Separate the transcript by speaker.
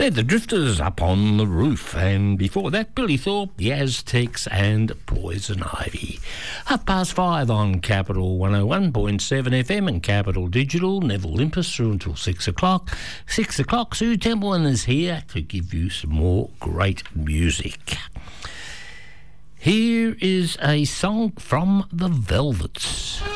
Speaker 1: They're the Drifters, Up on the Roof, and before that, Billy Thorpe, the Aztecs, and Poison Ivy. 5:30 on Capital 101.7 FM and Capital Digital. Neville Limpus through until 6 o'clock. 6 o'clock, Sue Templeman is here to give you some more great music. Here is a song from the Velvets.